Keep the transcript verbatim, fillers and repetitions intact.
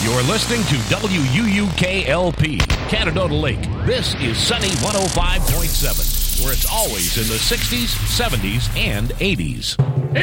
You're listening to W U U K L P, Canadota Lake. This is Sunny one oh five point seven, where it's always in the sixties, seventies, and eighties. In